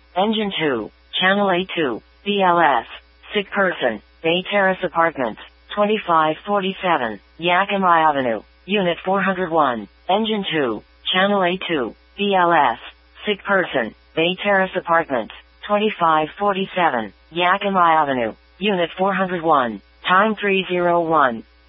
Engine 2, Channel A2, BLS. Sick person, Bay Terrace Apartments, 2547, Yakima Avenue, Unit 401. Engine 2, Channel A2, BLS. Sick person, Bay Terrace Apartments, 2547, Yakima Avenue, Unit 401. Time 301.